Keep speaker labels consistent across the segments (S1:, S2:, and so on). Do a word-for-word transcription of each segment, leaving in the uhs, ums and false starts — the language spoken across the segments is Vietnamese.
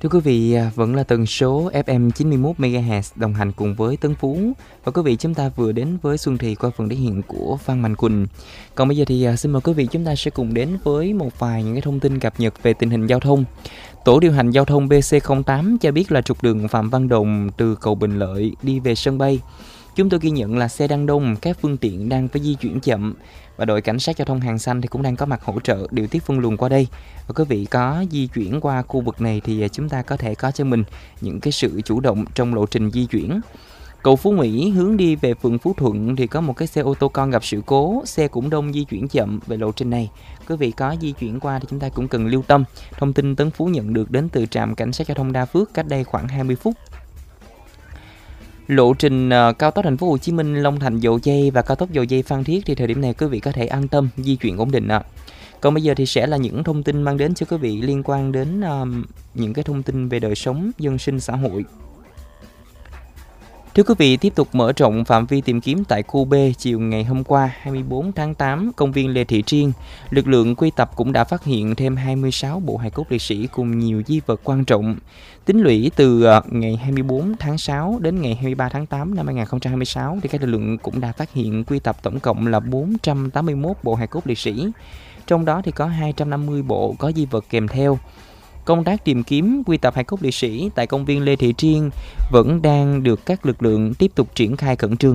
S1: Thưa quý vị, vẫn là tần số ép em chín mươi mốt mê ga héc đồng hành cùng với Tấn Phú. Và quý vị, chúng ta vừa đến với Xuân Thì qua phần thể hiện của Phan Mạnh Quỳnh. Còn bây giờ thì xin mời quý vị chúng ta sẽ cùng đến với một vài những cái thông tin cập nhật về tình hình giao thông. Tổ điều hành giao thông bê xê không tám cho biết là trục đường Phạm Văn Đồng từ cầu Bình Lợi đi về sân bay, chúng tôi ghi nhận là xe đang đông, các phương tiện đang phải di chuyển chậm và đội cảnh sát giao thông Hàng Xanh thì cũng đang có mặt hỗ trợ điều tiết phân luồng qua đây. Và quý vị có di chuyển qua khu vực này thì chúng ta có thể có cho mình những cái sự chủ động trong lộ trình di chuyển. Cầu Phú Mỹ hướng đi về phường Phú Thuận thì có một cái xe ô tô con gặp sự cố, xe cũng đông di chuyển chậm về lộ trình này. Quý vị có di chuyển qua thì chúng ta cũng cần lưu tâm. Thông tin Tấn Phú nhận được đến từ trạm cảnh sát giao thông Đa Phước cách đây khoảng hai mươi phút. Lộ trình uh, cao tốc Thành phố Hồ Chí Minh Long Thành Dầu Giây và cao tốc Dầu Giây Phan Thiết thì thời điểm này quý vị có thể an tâm di chuyển ổn định ạ. Còn bây giờ thì sẽ là những thông tin mang đến cho quý vị liên quan đến uh, những cái thông tin về đời sống dân sinh xã hội. Thưa quý vị, tiếp tục mở rộng phạm vi tìm kiếm tại khu B chiều ngày hôm qua hai mươi bốn tháng tám, công viên Lê Thị Triêng, lực lượng quy tập cũng đã phát hiện thêm hai mươi sáu bộ hài cốt liệt sĩ cùng nhiều di vật quan trọng. Tính lũy từ ngày hai mươi bốn tháng sáu đến ngày hai mươi ba tháng tám năm hai nghìn không trăm hai mươi sáu thì các lực lượng cũng đã phát hiện quy tập tổng cộng là bốn trăm tám mươi mốt bộ hài cốt liệt sĩ. Trong đó thì có hai trăm năm mươi bộ có di vật kèm theo. Công tác tìm kiếm quy tập hài cốt liệt sĩ tại công viên Lê Thị Triêng vẫn đang được các lực lượng tiếp tục triển khai khẩn trương.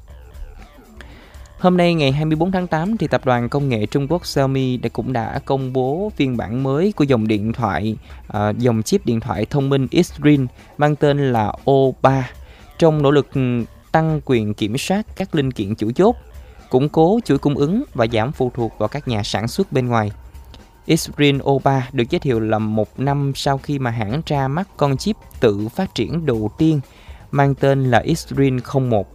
S1: Hôm nay ngày hai mươi bốn tháng tám thì tập đoàn công nghệ Trung Quốc Xiaomi đã cũng đã công bố phiên bản mới của dòng điện thoại uh, dòng chip điện thoại thông minh Xrin mang tên là O ba trong nỗ lực tăng quyền kiểm soát các linh kiện chủ chốt, củng cố chuỗi cung ứng và giảm phụ thuộc vào các nhà sản xuất bên ngoài. Xrin O ba được giới thiệu là một năm sau khi mà hãng ra mắt con chip tự phát triển đầu tiên mang tên là Xrin không một.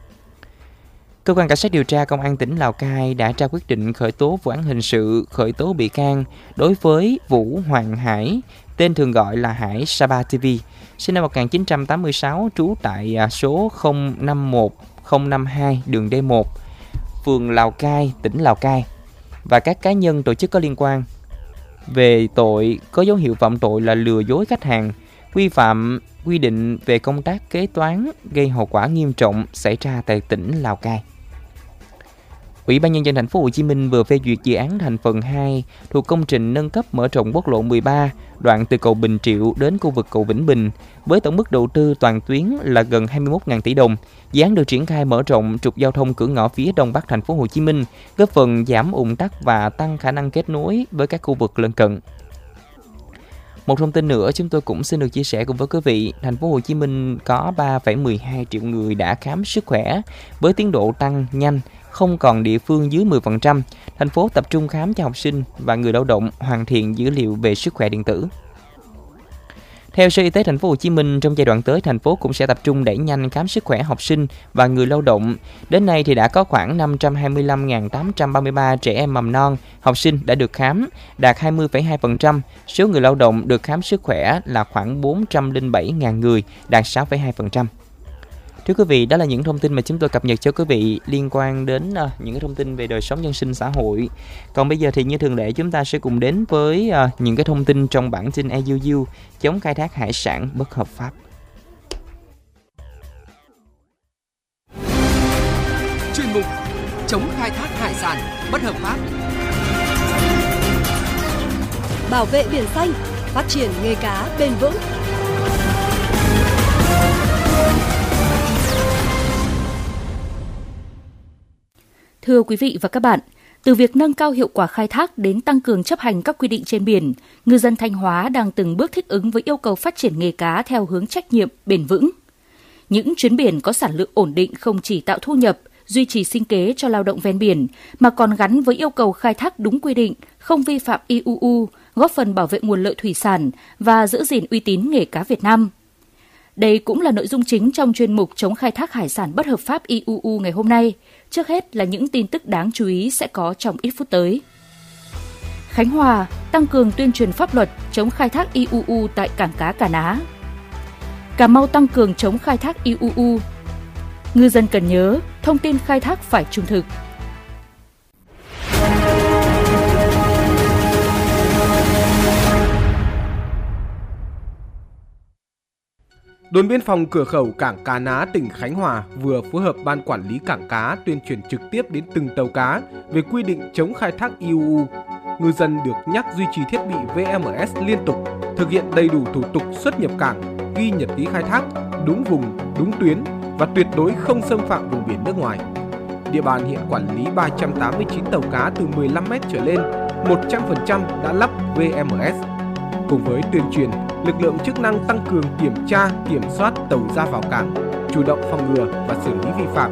S1: Cơ quan cảnh sát điều tra công an tỉnh Lào Cai đã ra quyết định khởi tố vụ án hình sự, khởi tố bị can đối với Vũ Hoàng Hải, tên thường gọi là Hải Sapa ti vi, sinh năm một nghìn chín trăm tám mươi sáu, trú tại số không năm một không năm hai đường D một, phường Lào Cai, tỉnh Lào Cai, và các cá nhân tổ chức có liên quan về tội có dấu hiệu phạm tội là lừa dối khách hàng, vi phạm quy định về công tác kế toán gây hậu quả nghiêm trọng xảy ra tại tỉnh Lào Cai. Ủy ban nhân dân thành phố Hồ Chí Minh vừa phê duyệt dự án thành phần hai thuộc công trình nâng cấp mở rộng quốc lộ mười ba, đoạn từ cầu Bình Triệu đến khu vực cầu Vĩnh Bình, với tổng mức đầu tư toàn tuyến là gần hai mươi mốt nghìn tỷ đồng. Dự án được triển khai mở rộng trục giao thông cửa ngõ phía đông bắc thành phố Hồ Chí Minh, góp phần giảm ùn tắc và tăng khả năng kết nối với các khu vực lân cận. Một thông tin nữa chúng tôi cũng xin được chia sẻ cùng với quý vị. Thành phố Hồ Chí Minh có ba phẩy mười hai triệu người đã khám sức khỏe với tiến độ tăng nhanh, không còn địa phương dưới mười phần trăm. Thành phố tập trung khám cho học sinh và người lao động, hoàn thiện dữ liệu về sức khỏe điện tử. Theo Sở Y tế Thành phố Hồ Chí Minh, trong giai đoạn tới, thành phố cũng sẽ tập trung đẩy nhanh khám sức khỏe học sinh và người lao động. Đến nay thì đã có khoảng năm trăm hai mươi lăm nghìn tám trăm ba mươi ba trẻ em mầm non, học sinh đã được khám, đạt hai mươi phẩy hai phần trăm. Số người lao động được khám sức khỏe là khoảng bốn trăm lẻ bảy nghìn người, đạt sáu phẩy hai phần trăm. Thưa quý vị, đó là những thông tin mà chúng tôi cập nhật cho quý vị liên quan đến uh, những cái thông tin về đời sống dân sinh xã hội. Còn bây giờ thì như thường lệ, chúng ta sẽ cùng đến với uh, những cái thông tin trong bản tin e u u chống khai thác hải sản bất hợp pháp.
S2: Chuyên mục chống khai thác hải sản bất hợp pháp.
S3: Bảo vệ biển xanh, phát triển nghề cá bền vững.
S4: Thưa quý vị và các bạn, từ việc nâng cao hiệu quả khai thác đến tăng cường chấp hành các quy định trên biển, ngư dân Thanh Hóa đang từng bước thích ứng với yêu cầu phát triển nghề cá theo hướng trách nhiệm, bền vững. Những chuyến biển có sản lượng ổn định không chỉ tạo thu nhập, duy trì sinh kế cho lao động ven biển, mà còn gắn với yêu cầu khai thác đúng quy định, không vi phạm i u u, góp phần bảo vệ nguồn lợi thủy sản và giữ gìn uy tín nghề cá Việt Nam. Đây cũng là nội dung chính trong chuyên mục chống khai thác hải sản bất hợp pháp i u u ngày hôm nay. Trước hết là những tin tức đáng chú ý sẽ có trong ít phút tới. Khánh Hòa tăng cường tuyên truyền pháp luật chống khai thác i u u tại cảng cá Cà Ná. Cà Mau tăng cường chống khai thác i u u. Ngư dân cần nhớ, thông tin khai thác phải trung thực.
S5: Đồn biên phòng cửa khẩu cảng Cá Ná, tỉnh Khánh Hòa vừa phối hợp ban quản lý cảng cá tuyên truyền trực tiếp đến từng tàu cá về quy định chống khai thác i u u. Ngư dân được nhắc duy trì thiết bị vê em ét liên tục, thực hiện đầy đủ thủ tục xuất nhập cảng, ghi nhật ký khai thác, đúng vùng, đúng tuyến và tuyệt đối không xâm phạm vùng biển nước ngoài. Địa bàn hiện quản lý ba trăm tám mươi chín tàu cá từ mười lăm mét trở lên, một trăm phần trăm đã lắp vê em ét. Cùng với tuyên truyền, lực lượng chức năng tăng cường kiểm tra, kiểm soát tàu ra vào cảng, chủ động phòng ngừa và xử lý vi phạm,